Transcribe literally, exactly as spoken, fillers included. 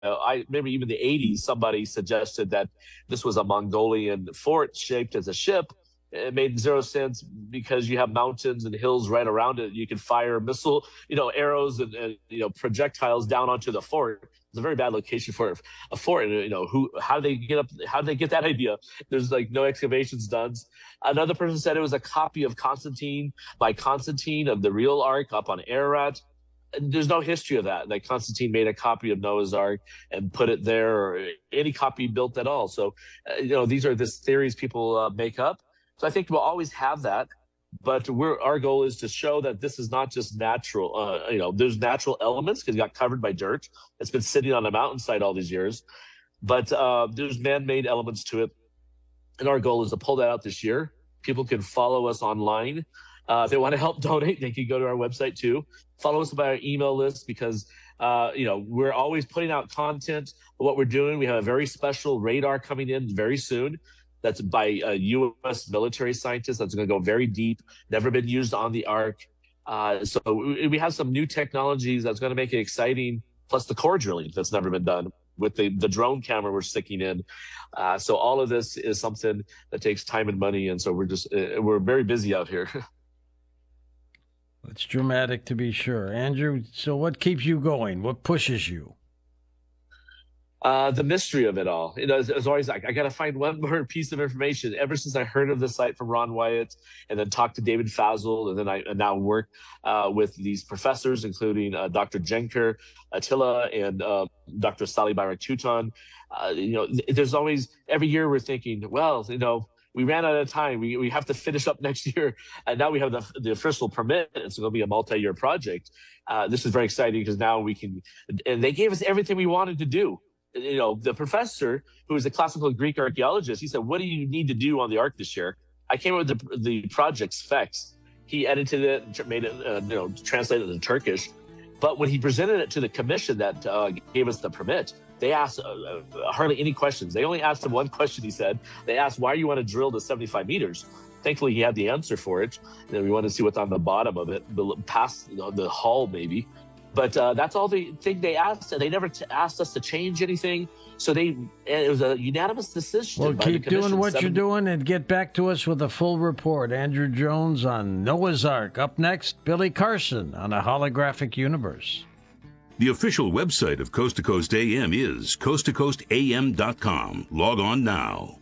I remember even the eighties, somebody suggested that this was a Mongolian fort shaped as a ship. It made zero sense because you have mountains and hills right around it. You can fire missile, you know, arrows and, and you know projectiles down onto the fort. It's a very bad location for a fort. And you know, who, how do they get up? How did they get that idea? There's like no excavations done. Another person said it was a copy of Constantine by Constantine of the real Ark up on Ararat. There's no history of that. Like Constantine made a copy of Noah's Ark and put it there, or any copy built at all. So, uh, you know, these are the theories people uh, make up. So I think we'll always have that, but we're, our goal is to show that this is not just natural. Uh, you know, there's natural elements because it got covered by dirt. It's been sitting on a mountainside all these years, but uh, there's man-made elements to it. And our goal is to pull that out this year. People can follow us online. Uh, if they want to help donate, they can go to our website too. Follow us by our email list because, uh, you know, we're always putting out content of what we're doing. We have a very special radar coming in very soon. That's by a U S military scientist. That's going to go very deep, never been used on the Ark. Uh, so we have some new technologies that's going to make it exciting, plus the core drilling that's never been done with the, the drone camera we're sticking in. Uh, so all of this is something that takes time and money. And so we're just, uh, we're very busy out here. It's dramatic to be sure. Andrew, so what keeps you going? What pushes you? Uh, the mystery of it all. You know, it's, it's always like, I got to find one more piece of information. Ever since I heard of the site from Ron Wyatt and then talked to David Fazel, and then I and now work uh, with these professors, including uh, Doctor Jenker, Attila, and uh, Doctor Sally Bayrak-Touton. Uh, you know, there's always, every year we're thinking, well, you know, we ran out of time. We we have to finish up next year. And now we have the, the official permit. It's going to be a multi-year project. Uh, this is very exciting because now we can, and they gave us everything we wanted to do. You know, the professor, who is a classical Greek archaeologist, he said, what do you need to do on the Ark this year? I came up with the, the project specs. He edited it, made it, uh, you know, translated it to Turkish. But when he presented it to the commission that uh, gave us the permit, they asked uh, uh, hardly any questions. They only asked him one question, he said. They asked, why do you want to drill to seventy-five meters? Thankfully, he had the answer for it. And then we wanted to see what's on the bottom of it, past the, the hull maybe. But uh, that's all the thing they asked. They never t- asked us to change anything. So they, it was a unanimous decision. Well, by keep the commission. doing what Seven- you're doing and get back to us with a full report. Andrew Jones on Noah's Ark. Up next, Billy Carson on A Holographic Universe. The official website of Coast to Coast A M is coast to coast a m dot com. Log on now.